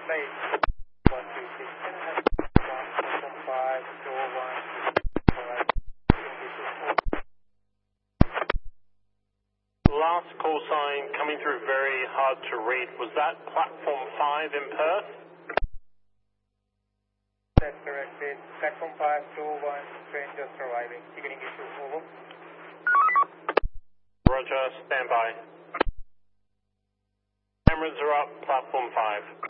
late. 126, platform 5, door 1. Last call sign coming through very hard to read. Was that platform 5 in Perth? That's correct. It's platform 5, door 1, train just arriving. Ticketing issue, over. Roger, stand by. Cameras are up, platform 5.